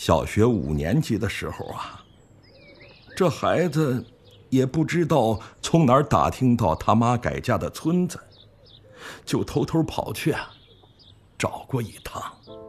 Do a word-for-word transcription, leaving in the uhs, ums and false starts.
小学五年级的时候啊，这孩子也不知道从哪儿打听到他妈改嫁的村子，就偷偷跑去啊，找过一趟。